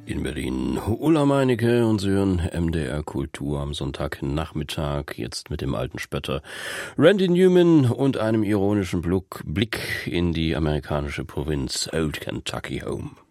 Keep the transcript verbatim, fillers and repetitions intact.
In Berlin Ulla Meinecke und Sie hören M D R Kultur am Sonntagnachmittag, jetzt mit dem alten Spötter Randy Newman und einem ironischen Blick in die amerikanische Provinz Old Kentucky Home.